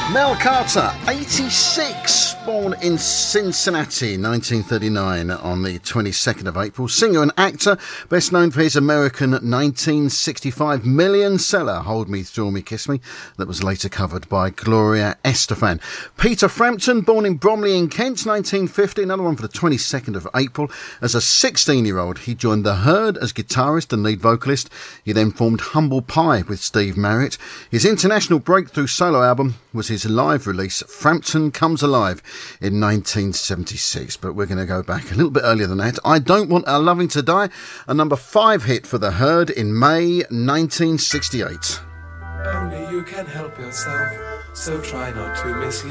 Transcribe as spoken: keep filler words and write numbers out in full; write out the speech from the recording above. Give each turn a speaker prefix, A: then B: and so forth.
A: Mel Carter, eighty-six, born in Cincinnati, nineteen thirty-nine, on the twenty-second of April. Singer and actor, best known for his American nineteen sixty-five million seller, Hold Me, Thrill Me, Kiss Me, that was later covered by Gloria Estefan. Peter Frampton, born in Bromley in Kent, nineteen fifty, another one for the twenty-second of April. As a sixteen-year-old, he joined The Herd as guitarist and lead vocalist. He then formed Humble Pie with Steve Marriott. His international breakthrough solo album was his live release, Frampton Comes Alive, in nineteen seventy-six. But we're going to go back a little bit earlier than that. I Don't Want Our Loving to Die, a number five hit for The Herd in May nineteen sixty-eight.
B: Only you can help yourself, so try not to mislead.